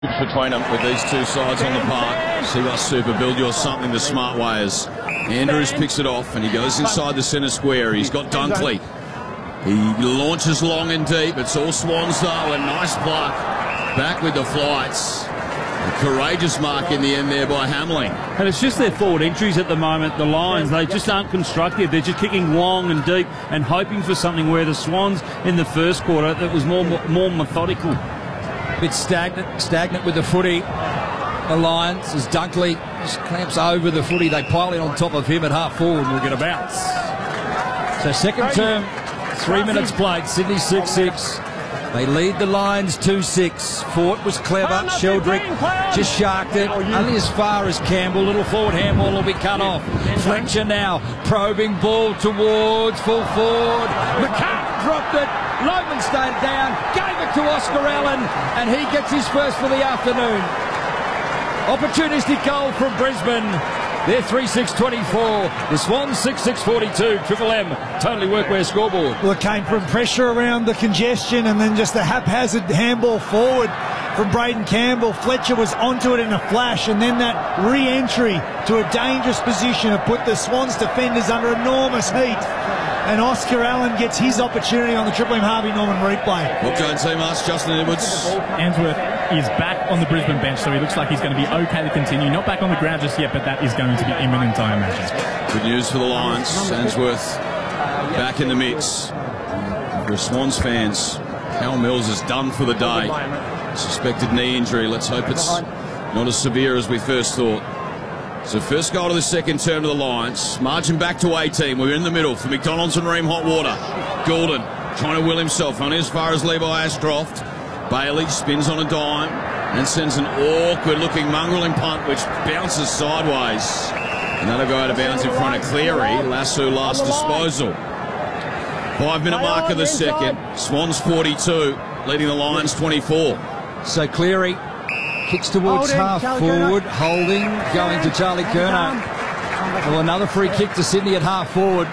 Between them with these two sides on the park. See what super build your something the smart way is. Andrews picks it off and he goes inside the centre square. He's got Dunkley. He launches long and deep. It's all Swans though, and nice pluck. Back with the flights. A courageous mark in the end there by Hamling. And it's just their forward entries at the moment, the Lions. They just aren't constructive. They're just kicking long and deep and hoping for something, where the Swans in the first quarter, that was more methodical. Bit stagnant with the footy. The Lions, as Dunkley just clamps over the footy, they pile in on top of him at half forward and will get a bounce. So second term, 3 minutes played, Sydney 6-6. They lead the Lions 2-6. Fort was clever. Sheldrick just sharked it. Only as far as Campbell. Little forward handball will be cut off. Fletcher now probing ball towards full forward. McCart dropped it. Loman stayed down. Gave it to Oscar Allen. And he gets his first for the afternoon. Opportunistic goal from Brisbane. They're 3-6-24. The Swans 6-6-42. Triple M. Totally workwear scoreboard. Well, it came from pressure around the congestion and then just a haphazard handball forward from Braden Campbell. Fletcher was onto it in a flash, and then that re-entry to a dangerous position have put the Swans defenders under enormous heat. And Oscar Allen gets his opportunity on the Triple M Harvey Norman replay. Look, don't see much. Justin Edwards. Answorth is back on the Brisbane bench, so he looks like he's going to be okay to continue. Not back on the ground just yet, but that is going to be imminent, I imagine. Good news for the Lions. Answorth back in the mix. For Swans fans, Cal Mills is done for the day. Suspected knee injury. Let's hope it's not as severe as we first thought. So first goal of the second term to the Lions. Margin back to 18. We're in the middle for McDonald's and Ream Hotwater. Gordon trying to will himself only as far as Levi Ashcroft. Bailey spins on a dime and sends an awkward-looking mongrelling punt which bounces sideways. And that'll go out of bounds in front of Cleary. Lasso last disposal. 5 minute mark of the second. Swans 42, leading the Lions 24. So Cleary kicks towards half forward, holding, going to Charlie Curnow. Well, another free kick to Sydney at half forward.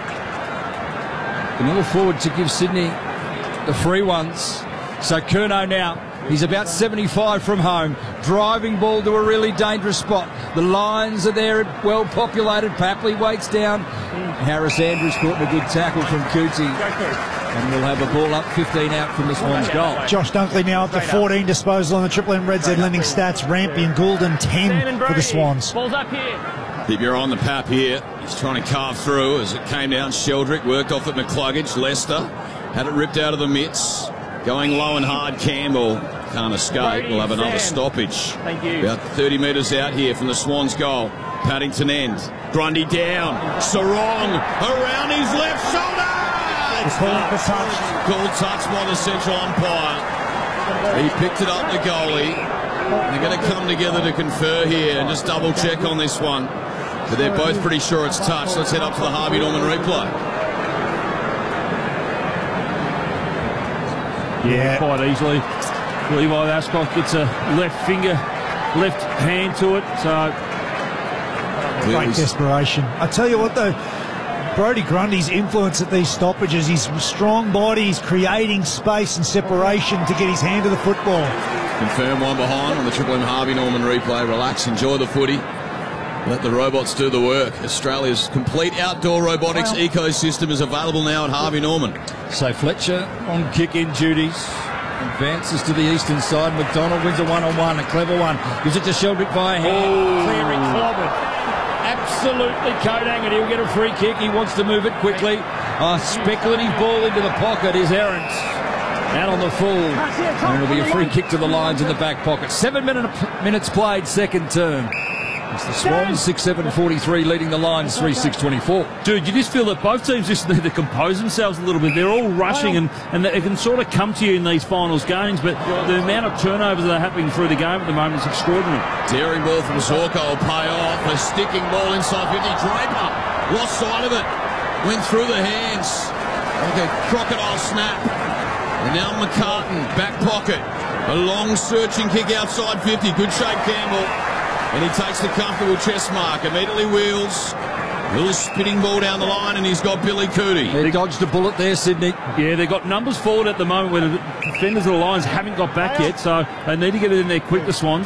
Another forward to give Sydney the free ones. So Curnow now, he's about 75 from home, driving ball to a really dangerous spot. The Lions are there, well populated. Papley waits down. Harris Andrews caught in a good tackle from Cootsie. And we'll have a ball up, 15 out from the Swans goal. Josh Dunkley now up to 14 disposal on the Triple M Red Z lending stats. Rampy and Goulden 10 for the Swans. Ball's up here. Keep your eye on the Pap here. He's trying to carve through as it came down. Sheldrick worked off at McCluggage. Leicester had it ripped out of the mitts. Going low and hard, Campbell can't escape. We'll have another stoppage. About 30 metres out here from the Swans goal. Paddington end. Grundy down. Sarong around his left shoulder. Called touch by the central umpire. He picked it up, the goalie. They're going to come together to confer here and just double check on this one. But they're both pretty sure it's touch. Let's head up to the Harvey Norman replay. Yeah, quite easily. Levi Ashcroft gets a left hand to it. So great desperation. I tell you what though, Brodie Grundy's influence at these stoppages, his strong body, he's creating space and separation to get his hand to the football. Confirm one behind on the Triple M Harvey Norman replay. Relax, enjoy the footy. Let the robots do the work. Australia's complete outdoor robotics ecosystem is available now at Harvey Norman. So Fletcher on kick-in duties. Advances to the eastern side. McDonald wins a one-on-one, a clever one. Gives it to Sheldrick via hand. Cleary clobbered. Absolutely coat-angered. He'll get a free kick. He wants to move it quickly. A speculative ball into the pocket is Errant. Out on the full. And it'll be a free kick to the Lions in the back pocket. 7 minutes played, second term. It's the Swans 6-7-43 leading the Lions 3-6-24. Dude, you just feel that both teams just need to compose themselves a little bit. They're all rushing and it can sort of come to you in these finals games, but the amount of turnovers that are happening through the game at the moment is extraordinary. Daring ball from Zorko will pay off. A sticking ball inside 50. Draper lost sight of it. Went through the hands. Like a crocodile snap. And now McCartan, back pocket. A long searching kick outside 50. Good shape, Campbell. And he takes the comfortable chest mark. Immediately wheels. Little spinning ball down the line, and he's got Billy Cootie. They dodged a bullet there, Sydney. Yeah, they've got numbers forward at the moment where the defenders of the Lions haven't got back yet, so they need to get it in there quick, the Swans.